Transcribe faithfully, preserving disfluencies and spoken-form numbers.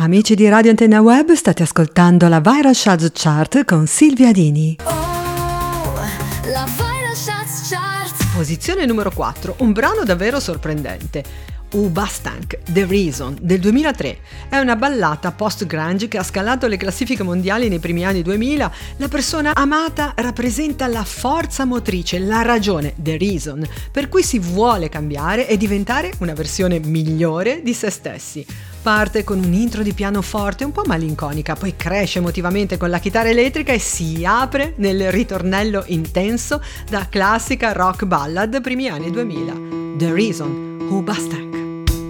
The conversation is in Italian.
Amici di Radio Antenna Web, state ascoltando la Viral Charts Chart con Silvia Dini. Oh, la Viral Charts Chart. Posizione numero quattro, un brano davvero sorprendente. U-Bastank, The Reason, del duemilatré. È una ballata post-grunge che ha scalato le classifiche mondiali nei primi anni duemila. La persona amata rappresenta la forza motrice, la ragione, The Reason, per cui si vuole cambiare e diventare una versione migliore di se stessi. Parte con un intro di pianoforte un po' malinconica, poi cresce emotivamente con la chitarra elettrica e si apre nel ritornello intenso da classica rock ballad primi anni duemila. The Reason, U-Bastank.